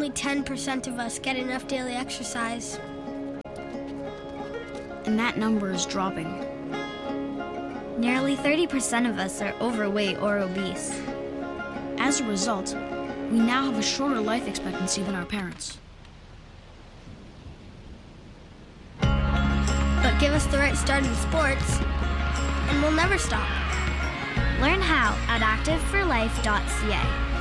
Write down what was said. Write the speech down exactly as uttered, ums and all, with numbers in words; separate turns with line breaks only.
only ten percent of us get enough daily exercise.
And that number is dropping.
Nearly thirty percent of us are overweight or obese.
As a result, we now have a shorter life expectancy than our parents.
But give us the right start in sports, and we'll never stop.
Learn how at active for life dot c a.